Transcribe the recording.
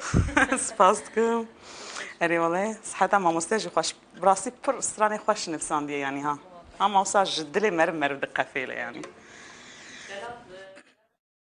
سپاس دکم. اری والله صحت ما مستجی خوش براسی پر استرانی خوش نفسان دیه یعنی ها. هم اوسا جدلی مر دقة فيله يعني.